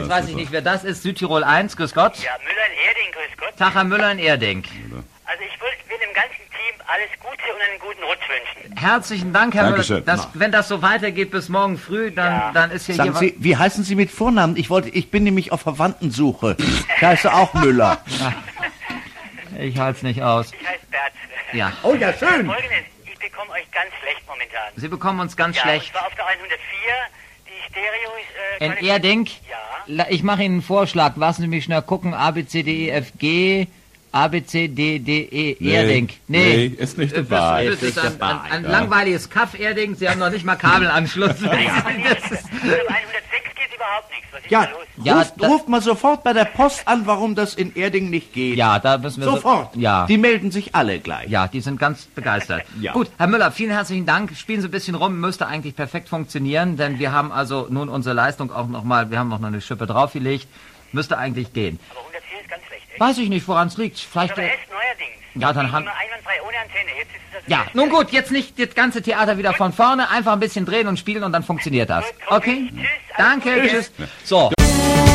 jetzt weiß ich nicht, wer das ist. Südtirol 1, grüß Gott. Ja, Müller in Erding, grüß Gott. Tag, Herr Müller in Erding. Also ich will dem ganzen Team alles Gute und einen guten Rutsch wünschen. Herzlichen Dank, Herr Dankeschön. Müller. Wenn das so weitergeht bis morgen früh, dann ist hier Sagen Sie, wie heißen Sie mit Vornamen? Ich bin nämlich auf Verwandtensuche. Ich heiße auch Müller. Ich halte es nicht aus. Ich heiße Bert. Ja. Oh ja, schön. Folgendes, ich bekomme euch ganz schlecht momentan. Sie bekommen uns ganz Ja, schlecht. und zwar auf der 104, die Stereo ist... In Qualität- Erding? Ja. Ich mache Ihnen einen Vorschlag. Lassen Sie mich schnell gucken. A, B, C, D, E, F, G... A, B, C, D, D, E, Erding. Nee, ist nicht dabei. Das ist ein langweiliges Kaff, Erding. Sie haben noch nicht mal Kabelanschluss. Also 106 geht überhaupt nichts. Was ist Ja, da los? Ja, ruft mal sofort bei der Post an, warum das in Erding nicht geht. Ja, da müssen wir... Sofort. Ja. Die melden sich alle gleich. Ja, die sind ganz begeistert. Ja. Gut, Herr Müller, vielen herzlichen Dank. Spielen Sie ein bisschen rum, müsste eigentlich perfekt funktionieren, denn wir haben also nun unsere Leistung auch nochmal, wir haben noch eine Schippe draufgelegt. Müsste eigentlich gehen. Aber 104 ist ganz schlecht, echt? Weiß ich nicht, woran es liegt. Vielleicht... Aber erst neuerdings. Ja, dann haben... Immer einwandfrei, ohne Antenne. Jetzt ist das... Ja, nun gut, jetzt nicht das ganze Theater wieder von vorne, einfach ein bisschen drehen und spielen und dann funktioniert das. Okay? Tschüss. Danke, tschüss. So.